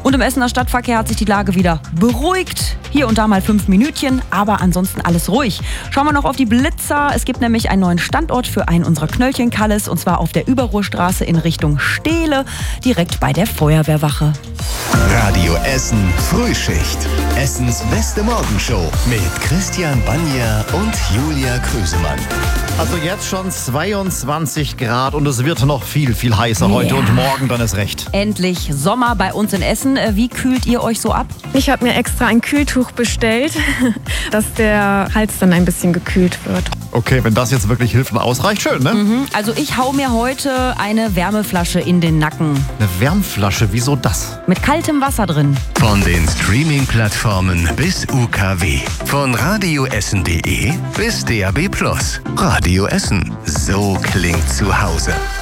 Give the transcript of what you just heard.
Und im Essener Stadtverkehr hat sich die Lage wieder beruhigt. Hier und da mal 5 Minütchen, aber ansonsten alles ruhig. Schauen wir noch auf die Blitzer. Es gibt nämlich einen neuen Standort für einen unserer Knöllchenkalles, und zwar auf der Überruhrstraße in Richtung Stehle, direkt bei der Feuerwehrwache. Radio Essen Frühschicht. Essens beste Morgenshow mit Christian Banja und Julia Krüsemann. Also jetzt schon 22 Grad und es wird noch viel, viel heißer heute und morgen dann ist recht. Endlich Sommer bei uns in Essen. Wie kühlt ihr euch so ab? Ich habe mir extra ein Kühltuch bestellt, dass der Hals dann ein bisschen gekühlt wird. Okay, wenn das jetzt wirklich hilft und ausreicht, schön, ne? Also ich hau mir heute eine Wärmeflasche in den Nacken. Eine Wärmflasche, wieso das? Mit kaltem Wasser drin. Von den Streaming-Plattformen bis UKW. Von radioessen.de bis DAB+. Radio Essen. So klingt zu Hause.